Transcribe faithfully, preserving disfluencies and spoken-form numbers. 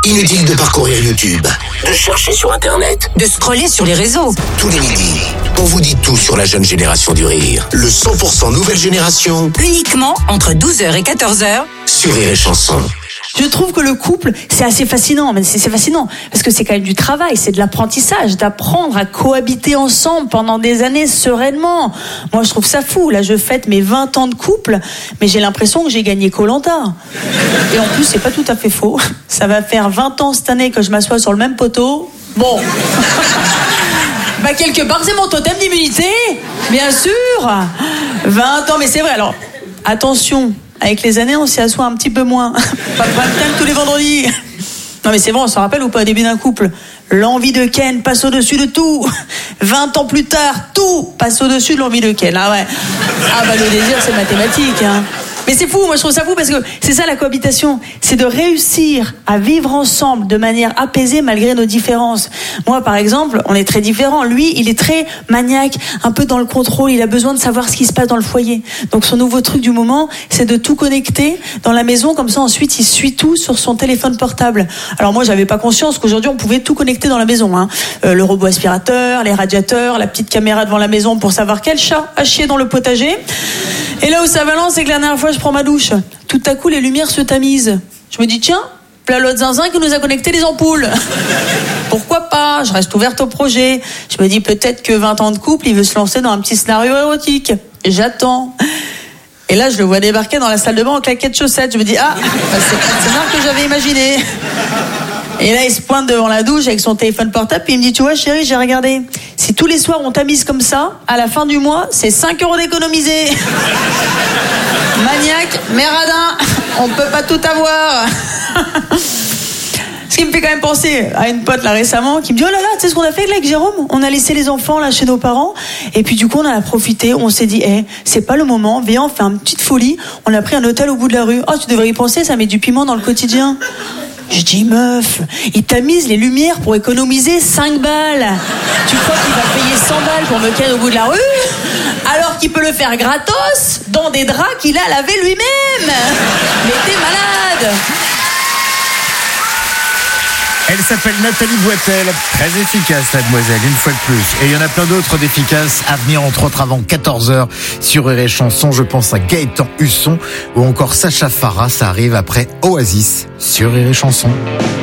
Inutile de parcourir YouTube, de chercher sur Internet, de scroller sur les réseaux. Tous les midis, on vous dit tout sur la jeune génération du rire. Le cent pour cent nouvelle génération. Uniquement entre douze heures et quatorze heures. Sur Rire et Chanson. Je trouve que le couple, c'est assez fascinant, mais c'est, c'est fascinant, parce que c'est quand même du travail, c'est de l'apprentissage, d'apprendre à cohabiter ensemble pendant des années sereinement. Moi, je trouve ça fou. Là, je fête mes vingt ans de couple, mais j'ai l'impression que j'ai gagné Koh-Lanta. Et en plus, c'est pas tout à fait faux. Ça va faire vingt ans cette année que je m'assois sur le même poteau. Bon. Bah, quelque part, c'est mon totem d'immunité, bien sûr. vingt ans, mais c'est vrai. Alors, attention. Avec les années, on s'y assoit un petit peu moins. Pas de prime time tous les vendredis. Non mais c'est bon, on s'en rappelle ou pas au début d'un couple? L'envie de Ken passe au-dessus de tout. vingt ans plus tard, tout passe au-dessus de l'envie de Ken. Ah ouais. Ah bah le désir, c'est mathématique, hein. Mais c'est fou, moi je trouve ça fou parce que c'est ça la cohabitation. C'est de réussir à vivre ensemble de manière apaisée malgré nos différences. Moi par exemple, on est très différents. Lui, il est très maniaque, un peu dans le contrôle. Il a besoin de savoir ce qui se passe dans le foyer. Donc son nouveau truc du moment, c'est de tout connecter dans la maison. Comme ça ensuite, il suit tout sur son téléphone portable. Alors moi, j'avais pas conscience qu'aujourd'hui, on pouvait tout connecter dans la maison, hein. Euh, le robot aspirateur, les radiateurs, la petite caméra devant la maison pour savoir quel chat a chié dans le potager. Et là où ça balance, c'est que la dernière fois, je prends ma douche. Tout à coup, les lumières se tamisent. Je me dis, tiens, plat l'autre zinzin qui nous a connecté les ampoules. Pourquoi pas? Je reste ouverte au projet. Je me dis peut-être que vingt ans de couple, il veut se lancer dans un petit scénario érotique. J'attends. Et là, je le vois débarquer dans la salle de bain en claquettes chaussettes. Je me dis, ah, bah, c'est pas le scénario que j'avais imaginé. Et là, il se pointe devant la douche avec son téléphone portable, puis il me dit, tu vois, chérie, j'ai regardé. Si tous les soirs on tamise comme ça, à la fin du mois, c'est cinq euros d'économiser. Maniaque, mais radin, on peut pas tout avoir. Ce qui me fait quand même penser à une pote là récemment qui me dit, oh là là, tu sais ce qu'on a fait là avec Jérôme? On a laissé les enfants là chez nos parents, et puis du coup on en a profité, on s'est dit, eh, c'est pas le moment, viens, on fait une petite folie, on a pris un hôtel au bout de la rue. Oh, tu devrais y penser, ça met du piment dans le quotidien. Je dis, meuf, il tamise les lumières pour économiser cinq balles. Tu crois qu'il va payer cent balles pour me caler au bout de la rue, alors qu'il peut le faire gratos dans des draps qu'il a lavés lui-même? Mais t'es malade. Elle s'appelle Nathalie Boitel, très efficace la demoiselle, une fois de plus. Et il y en a plein d'autres d'efficaces à venir, entre autres avant quatorze heures sur Rire et Chanson. Je pense à Gaëtan Husson ou encore Sacha Farah, ça arrive après Oasis sur Rire et Chanson.